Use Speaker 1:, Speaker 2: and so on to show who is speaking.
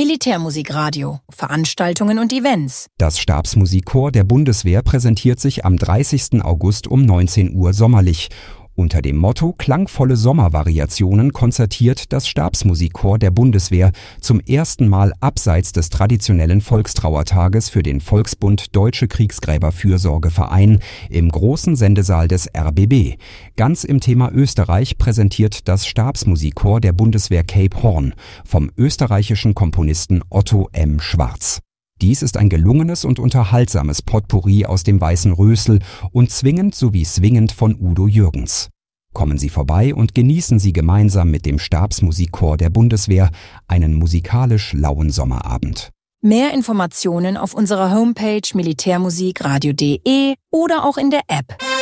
Speaker 1: Militärmusikradio, Veranstaltungen und Events.
Speaker 2: Das Stabsmusikchor der Bundeswehr präsentiert sich am 30. August um 19 Uhr sommerlich. Unter dem Motto Klangvolle Sommervariationen konzertiert das Stabsmusikchor der Bundeswehr zum ersten Mal abseits des traditionellen Volkstrauertages für den Volksbund Deutsche Kriegsgräberfürsorgeverein im großen Sendesaal des RBB. Ganz im Thema Österreich präsentiert das Stabsmusikchor der Bundeswehr Cape Horn vom österreichischen Komponisten Otto M. Schwarz. Dies ist ein gelungenes und unterhaltsames Potpourri aus dem Weißen Rösel und zwingend sowie swingend von Udo Jürgens. Kommen Sie vorbei und genießen Sie gemeinsam mit dem Stabsmusikchor der Bundeswehr einen musikalisch lauen Sommerabend.
Speaker 1: Mehr Informationen auf unserer Homepage militärmusikradio.de oder auch in der App.